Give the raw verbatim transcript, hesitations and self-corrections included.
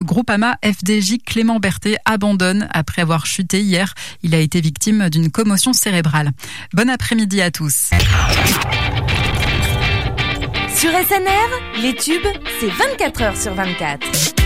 Groupama F D J Clément Berthet abandonne après avoir chuté hier. Il a été victime d'une commotion cérébrale. Bon après-midi à tous. Sur S N R, les tubes, c'est vingt-quatre heures sur vingt-quatre.